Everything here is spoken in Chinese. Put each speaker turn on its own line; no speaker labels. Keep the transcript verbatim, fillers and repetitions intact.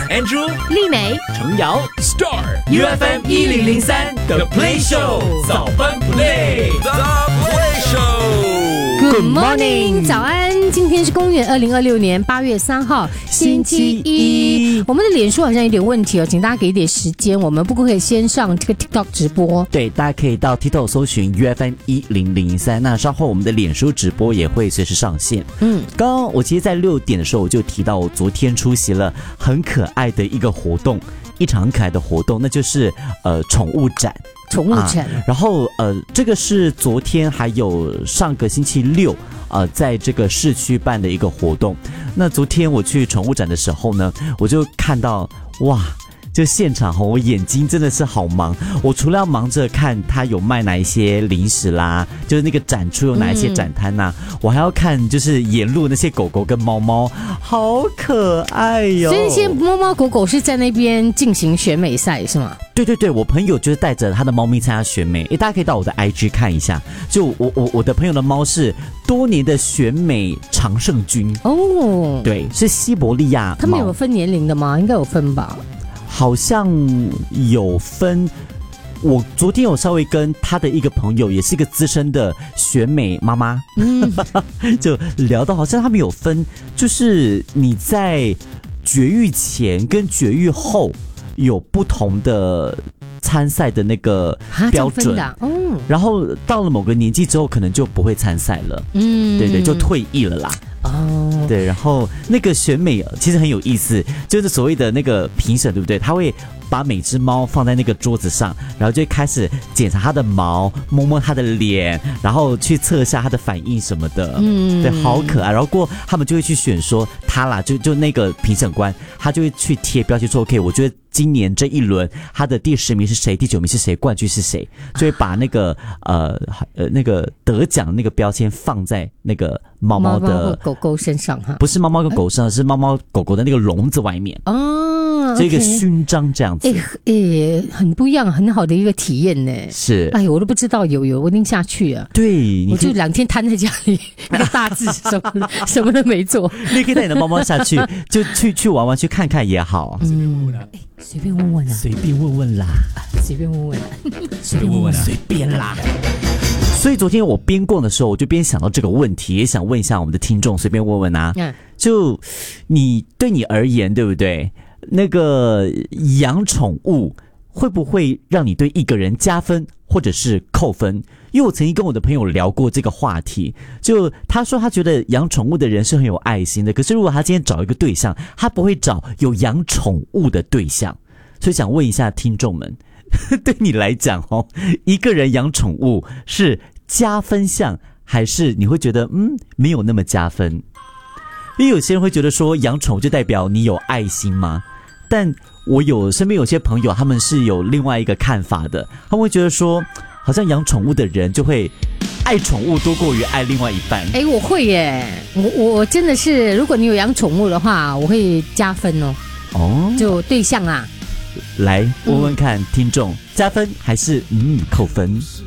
Andrew、
丽美、
程瑶、Star U F M 一零零三 The Play Show 早班 Play The Play Show。Good
morning， 早安！今天是公元二零二六年八月三号，星期一。我们的脸书好像有点问题哦，请大家给一点时间，我们不过可以先上这个 TikTok 直播。
对，大家可以到 TikTok 搜寻 U F M 一零零三，那稍后我们的脸书直播也会随时上线。嗯，刚刚我其实在六点的时候我就提到，我昨天出席了很可爱的一个活动，一场很可爱的活动，那就是呃宠物展。
宠物展、
啊，然后呃，这个是昨天还有上个星期六，呃，在这个市区办的一个活动。那昨天我去宠物展的时候呢，我就看到哇，就现场哈，我眼睛真的是好忙。我除了要忙着看他有卖哪一些零食啦，就是那个展出有哪一些展摊呐、啊嗯，我还要看就是沿路那些狗狗跟猫猫，好可爱哟、哦。
所以那些猫猫狗狗是在那边进行选美赛是吗？
对对对，我朋友就是带着他的猫咪参加选美，诶，大家可以到我的 I G 看一下。就我我我的朋友的猫是多年的选美常胜军哦，对，是西伯利亚猫。
他们有分年龄的吗？应该有分吧。
好像有分，我昨天有稍微跟他的一个朋友，也是一个资深的选美妈妈，嗯，就聊到好像他们有分，就是你在绝育前跟绝育后有不同的参赛的那个标准，啊啊嗯、然后到了某个年纪之后，可能就不会参赛了，嗯，对对，就退役了啦。哦，对，然后那个选美其实很有意思，就是所谓的那个评审，对不对？他会把每只猫放在那个桌子上，然后就开始检查它的毛，摸摸它的脸，然后去测一下它的反应什么的。嗯，对，好可爱。然后过后他们就会去选说他啦，就就那个评审官，他就会去贴标签说 ，OK， 我觉得今年这一轮他的第十名是谁，第九名是谁，冠军是谁，就会把那个呃呃那个得奖那个标签放在那个猫猫的
猫猫狗狗身上哈，
不是猫猫跟狗身上，是猫猫狗狗的那个笼子外面哦，这个勋章这样子，
哎哎，很不一样，很好的一个体验呢。
是，
哎，我都不知道有有，我一定下去啊。
对，
我就两天瘫在家里，一个大字什么什么都没做。
你可以带你的猫猫下去，就去去玩玩，去看看也好。
嗯，随便问问啊，
随便问问啦，
随便问问，
随便问问啦，
随便啦。所以昨天我边逛的时候，我就边想到这个问题，也想问一下我们的听众，随便问问啊。嗯，就你对你而言，对不对？那个养宠物会不会让你对一个人加分，或者是扣分？因为我曾经跟我的朋友聊过这个话题，就他说他觉得养宠物的人是很有爱心的，可是如果他今天找一个对象，他不会找有养宠物的对象。所以想问一下听众们，对你来讲哦，一个人养宠物是加分项，还是你会觉得嗯没有那么加分？因为有些人会觉得说养宠物就代表你有爱心吗？但我有身边有些朋友，他们是有另外一个看法的，他们会觉得说好像养宠物的人就会爱宠物多过于爱另外一半。
哎，我会耶，我我真的是，如果你有养宠物的话，我会加分哦。哦，就对象啊，
来问问看、嗯、听众加分还是嗯扣分？